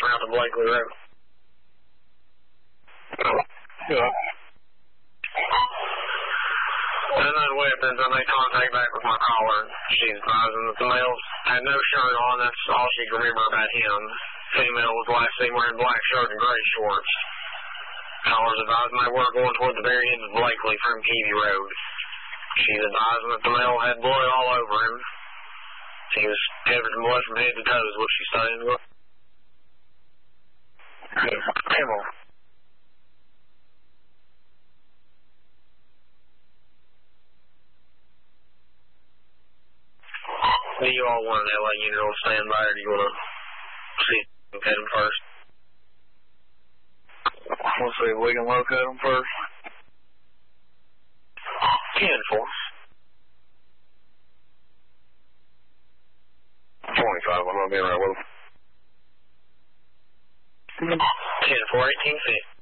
out to Blakely Road. Yeah. And then weapons, and they contact back with my caller. She's advising that the male had no shirt on. That's all she can remember about him. Female was last seen wearing black shirt and gray shorts. Caller's advising they were going toward the very end of Blakely from Keavy Road. She's advising that the male had blood all over him. He was covered in blood from head to toe, is what she's saying. Come on. Do you all want an LA unit on standby, or do you want to see if we can locate him first? We'll see if we can locate him first. 10-4. 25, I'm going to be right with him. 10-4, 18-6.